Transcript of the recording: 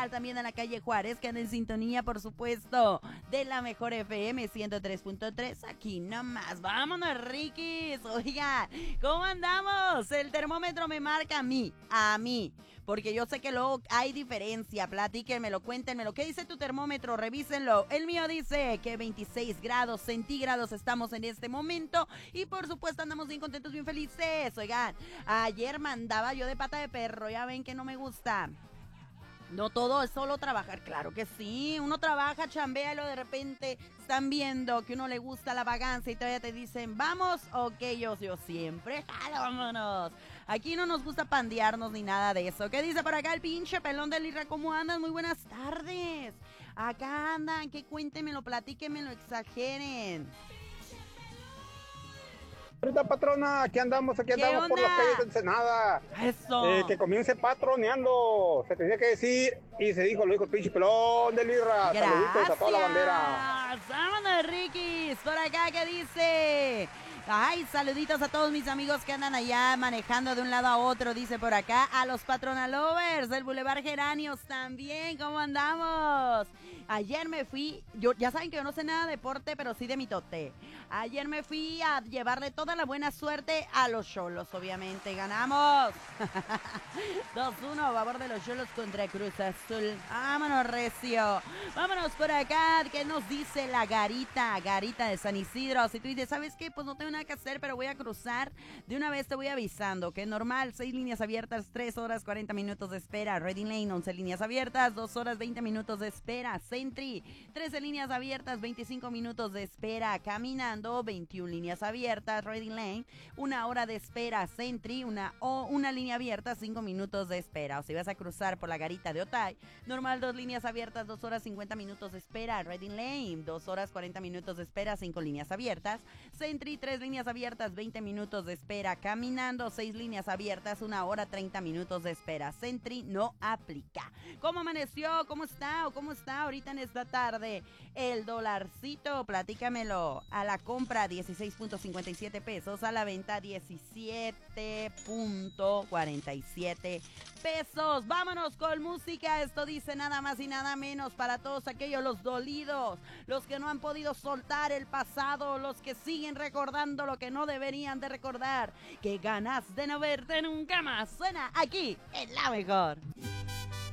Central, también en la calle Juárez, que anda en sintonía, por supuesto, de la mejor FM 103.3, aquí nomás. Vámonos, Riquis. Oiga, ¿cómo andamos? El termómetro me marca a mí, porque yo sé que luego hay diferencia. Platíquenmelo, cuéntenmelo. ¿Qué dice tu termómetro? Revísenlo. El mío dice que 26 grados centígrados estamos en este momento y por supuesto andamos bien contentos, bien felices. Oigan, ayer mandaba yo de pata de perro, ya ven que no me gusta. No todo es solo trabajar, claro que sí. Uno trabaja, chambea y luego de repente están viendo que uno le gusta la vagancia y todavía te dicen, vamos, ok, yo siempre, jalo, vámonos. Aquí no nos gusta pandearnos ni nada de eso. ¿Qué dice por acá el pinche pelón de Lira? ¿Cómo andas? Muy buenas tardes. Acá andan, que cuéntenmelo, platíquenmelo, exageren. Ahorita, patrona, aquí andamos por las calles de Ensenada. Eso. Que comience patroneando. Se tenía que decir y se dijo, lo dijo el pinche pelón de Lirra. Saluditos a toda la bandera. ¡Vámonos, Riquis! Por acá, ¿qué dice? Ay, saluditos a todos mis amigos que andan allá manejando de un lado a otro, dice por acá. A los Patronalovers del Boulevard Geranios también, ¿cómo andamos? Ayer me fui, ya saben que yo no sé nada de deporte, pero sí de mitote. Ayer me fui a llevarle toda la buena suerte a los Xolos, obviamente. ¡Ganamos! 2-1 a favor de los Xolos contra Cruz Azul. ¡Vámonos, recio! Vámonos por acá, ¿qué nos dice la Garita de San Isidro? Si tú dices, ¿sabes qué? Pues no tengo nada que hacer, pero voy a cruzar. De una vez te voy avisando que normal, 6 líneas abiertas, 3 horas 40 minutos de espera. Reading Lane, 11 líneas abiertas, 2 horas 20 minutos de espera. Sentry, 13 líneas abiertas, 25 minutos de espera. Caminando, 21 líneas abiertas. Reading Lane, 1 hora de espera. Sentry, una línea abierta, 5 minutos de espera. O si vas a cruzar por la Garita de Otay, normal, 2 líneas abiertas, 2 horas 50 minutos de espera. Reading Lane, 2 horas 40 minutos de espera, 5 líneas abiertas. Sentry, 3 líneas abiertas, 20 minutos de espera. Caminando, 6 líneas abiertas, 1 hora 30 minutos de espera. Sentry no aplica. ¿Cómo amaneció? ¿Cómo está? ¿O cómo está ahorita en esta tarde? El dolarcito, platícamelo. A la compra 16.57 pesos, a la venta 17.47 pesos. Vámonos con música. Esto dice nada más y nada menos para todos aquellos los dolidos, los que no han podido soltar el pasado, los que siguen recordando lo que no deberían de recordar. Qué ganas de no verte nunca más. Suena aquí en La Mejor.